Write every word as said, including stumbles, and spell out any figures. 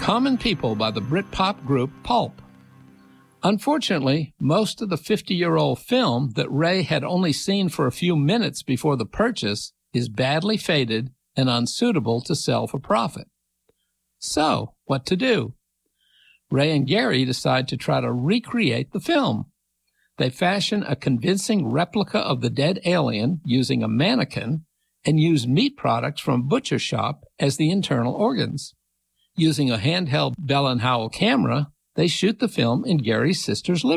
Common People by the Britpop group Pulp. Unfortunately, most of the fifty-year-old film that Ray had only seen for a few minutes before the purchase is badly faded and unsuitable to sell for profit. So, what to do? Ray and Gary decide to try to recreate the film. They fashion a convincing replica of the dead alien using a mannequin and use meat products from a butcher shop as the internal organs. Using a handheld Bell and Howell camera, they shoot the film in Gary's sister's living room.